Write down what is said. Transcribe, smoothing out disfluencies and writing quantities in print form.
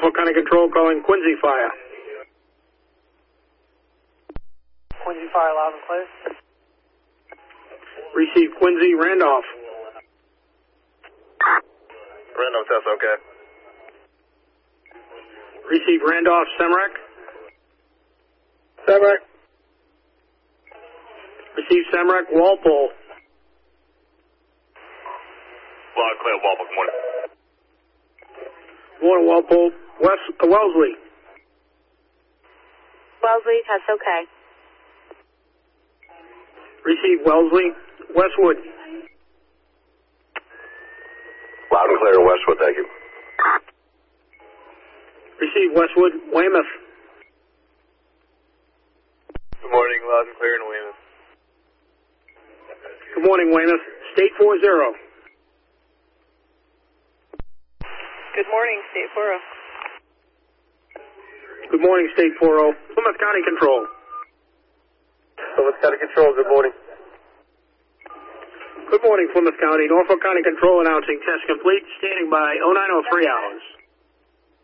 Norfolk County Control calling Quincy Fire. Quincy Fire, loud and clear. Receive Quincy, Randolph. Randolph, that's okay. Receive Randolph, Semrec. Semrec. Receive Semrec, Walpole. Loud and clear, Walpole, good morning. Good morning, Walpole. Wellesley. Wellesley, that's okay. Receive Wellesley, Westwood. Loud and clear, Westwood, thank you. Receive Westwood, Weymouth. Good morning, loud and clear in Weymouth. Good morning, Weymouth. State 40. Good morning, State 40. Good morning, State 40. Plymouth County Control. Plymouth County Control, good morning. Good morning, Plymouth County. Norfolk County Control announcing test complete. Standing by 0903 hours.